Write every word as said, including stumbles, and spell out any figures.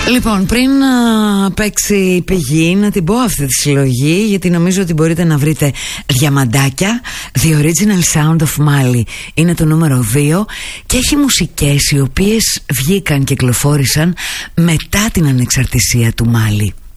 Λοιπόν, πριν να παίξει η πηγή, να την πω αυτή τη συλλογή, γιατί νομίζω ότι μπορείτε να βρείτε διαμαντάκια. The Original Sound of Mali είναι το νούμερο δύο και έχει μουσικές οι οποίες βγήκαν και κυκλοφόρησαν μετά την ανεξαρτησία του Μάλι.